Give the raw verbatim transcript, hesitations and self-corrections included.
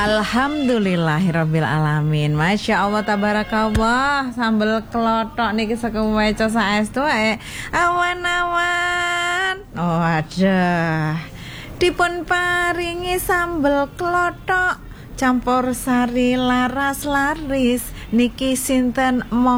Alhamdulillahirabbil alamin. Masya Allah tabarakallah. Sambel klothok niki sakeweca saestu ae awan-awan. Oh aduh. Dipun paringi sambel klothok campur sari laras laris niki sinten